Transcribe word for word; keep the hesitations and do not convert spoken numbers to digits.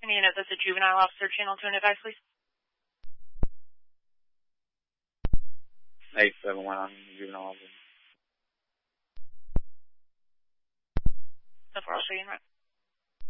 Can you note that the juvenile officer channel to an advice, please? eight seven one on juvenile officer. So far, I'll show you in right.